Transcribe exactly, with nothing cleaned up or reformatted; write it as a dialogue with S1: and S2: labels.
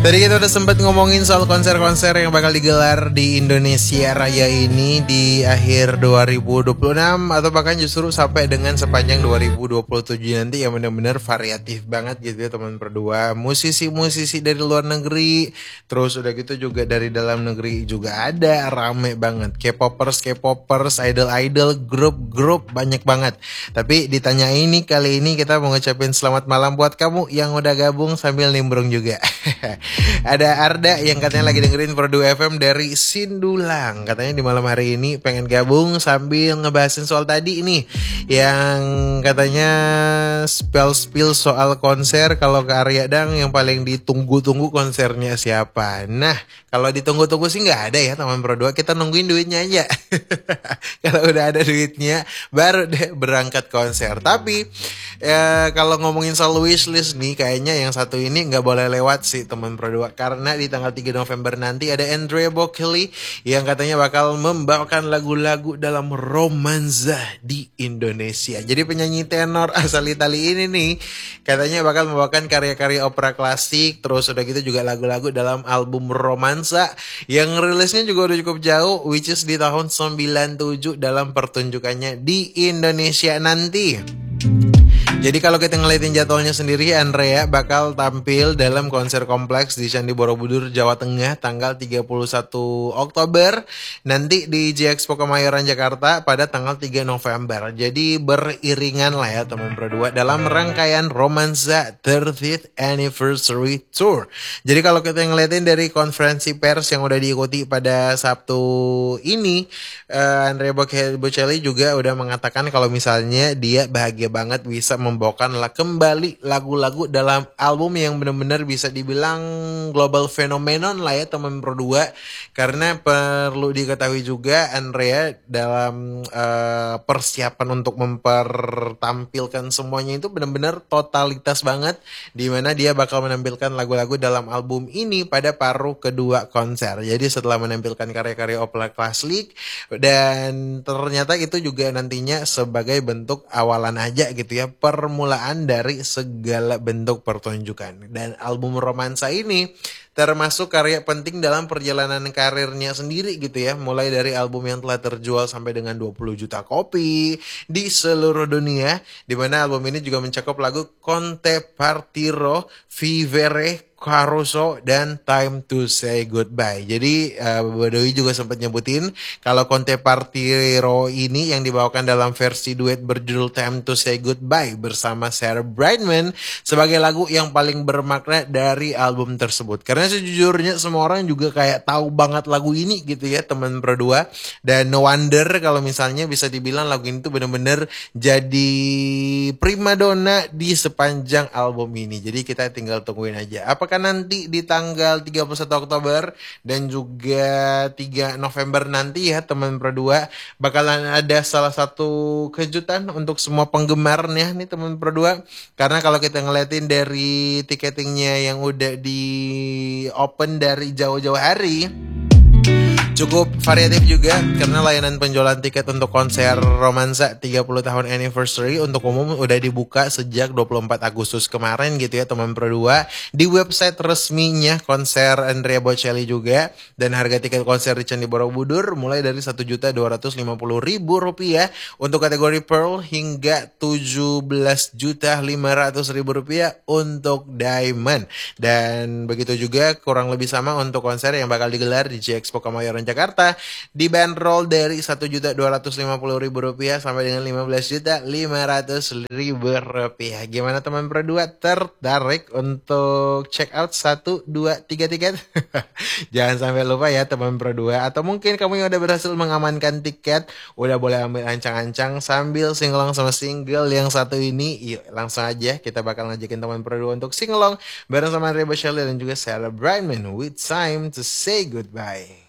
S1: Tadi kita udah sempat ngomongin soal konser-konser yang bakal digelar di Indonesia Raya ini di akhir dua ribu dua puluh enam atau bahkan justru sampai dengan sepanjang dua ribu dua puluh tujuh nanti, yang benar-benar variatif banget gitu ya teman berdua. Musisi-musisi dari luar negeri, terus udah gitu juga dari dalam negeri juga ada, rame banget. K-popers, K-popers, idol-idol, grup-grup banyak banget. Tapi ditanya ini kali ini kita mau ngucapin selamat malam buat kamu yang udah gabung sambil nimbrung juga. Ada Arda yang katanya lagi dengerin Perdu F M dari Sindulang. Katanya di malam hari ini pengen gabung sambil ngebahasin soal tadi ini, yang katanya spill-spill soal konser. Kalau ke Arya Dang yang paling ditunggu-tunggu konsernya siapa? Nah, kalau ditunggu-tunggu sih nggak ada ya teman Perdu. Kita nungguin duitnya aja. Kalau udah ada duitnya baru deh berangkat konser. Tapi ya, kalau ngomongin soal wishlist nih, kayaknya yang satu ini nggak boleh lewat sih teman Pro dua, karena di tanggal tiga November nanti ada Andrea Bocelli yang katanya bakal membawakan lagu-lagu dalam romanza di Indonesia. Jadi penyanyi tenor asal Italia ini nih katanya bakal membawakan karya-karya opera klasik, terus udah gitu juga lagu-lagu dalam album romansa yang rilisnya juga udah cukup jauh, which is di tahun sembilan tujuh dalam pertunjukannya di Indonesia nanti. Jadi kalau kita ngeliatin jadwalnya sendiri, Andrea bakal tampil dalam konser kompleks di Candi Borobudur, Jawa Tengah tanggal tiga puluh satu Oktober, nanti di J Expo Kemayoran Jakarta pada tanggal tiga November. Jadi beriringan lah ya teman berdua dalam rangkaian Romanza thirtieth Anniversary Tour. Jadi kalau kita ngeliatin dari konferensi pers yang udah diikuti pada Sabtu ini, uh, Andrea Bocelli juga udah mengatakan kalau misalnya dia bahagia banget bisa membawakan lah kembali lagu-lagu dalam album yang benar-benar bisa dibilang global phenomenon lah ya teman berdua. Karena perlu diketahui juga Andrea dalam uh, persiapan untuk mempertampilkan semuanya itu benar-benar totalitas banget, dimana dia bakal menampilkan lagu-lagu dalam album ini pada paruh kedua konser. Jadi setelah menampilkan karya-karya opera klasik, dan ternyata itu juga nantinya sebagai bentuk awalan aja gitu ya, permulaan dari segala bentuk pertunjukan. Dan album romansa ini termasuk karya penting dalam perjalanan karirnya sendiri gitu ya. Mulai dari album yang telah terjual sampai dengan dua puluh juta kopi di seluruh dunia, dimana album ini juga mencakup lagu Conte Partiro, Vivere, Caruso, dan Time to Say Goodbye. Jadi uh, Badowi juga sempat nyebutin kalau Conte Partiro ini yang dibawakan dalam versi duet berjudul Time to Say Goodbye bersama Sarah Brightman sebagai lagu yang paling bermakna dari album tersebut. Karena sejujurnya semua orang juga kayak tahu banget lagu ini gitu ya teman berdua. Dan no wonder kalau misalnya bisa dibilang lagu ini tuh bener-bener jadi primadona di sepanjang album ini. Jadi kita tinggal tungguin aja. Apakah nanti di tanggal tiga puluh satu Oktober dan juga tiga November nanti ya teman berdua bakalan ada salah satu kejutan untuk semua penggemarnya nih teman berdua. Karena kalau kita ngeliatin dari tiketingnya yang udah di open dari jauh-jauh hari, cukup variatif juga, karena layanan penjualan tiket untuk konser romansa tiga puluh tahun anniversary untuk umum udah dibuka sejak dua puluh empat Agustus kemarin gitu ya teman berdua, di website resminya konser Andrea Bocelli juga. Dan harga tiket konser di Candi Borobudur mulai dari satu juta dua ratus lima puluh ribu rupiah untuk kategori Pearl hingga tujuh belas juta lima ratus ribu rupiah untuk Diamond. Dan begitu juga kurang lebih sama untuk konser yang bakal digelar di J Expo Kemayoran Jakarta, dibanderol dari satu juta dua ratus lima puluh ribu rupiah sampai dengan lima belas juta lima ratus ribu rupiah. Gimana teman berdua, tertarik untuk check out satu, dua, tiga tiket? Jangan sampai lupa ya teman berdua. Atau mungkin kamu yang udah berhasil mengamankan tiket, udah boleh ambil ancang-ancang sambil singelong sama single yang satu ini. Yuk langsung aja kita bakal ngajakin teman berdua untuk singelong bareng sama Andrea Bocelli dan juga Sarah Brightman with Time to Say Goodbye.